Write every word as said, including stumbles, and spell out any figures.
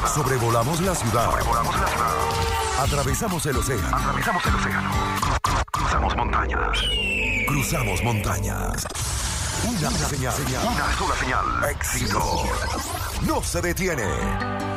Sobrevolamos la ciudad. Sobrevolamos la ciudad. Atravesamos el océano. Atravesamos el océano. Cruzamos montañas. Cruzamos montañas. Una señal. Una sola señal. Éxito. No se detiene.